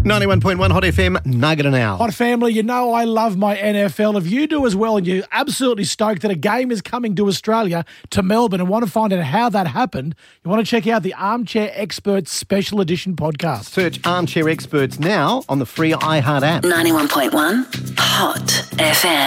91.1 Hot FM, nugget an hour. Hot family, you know I love my NFL. If you do as well and you're absolutely stoked that a game is coming to Australia, to Melbourne, and want to find out how that happened, you want to check out the Armchair Experts Special Edition podcast. Search Armchair Experts now on the free iHeart app. 91.1 Hot FM.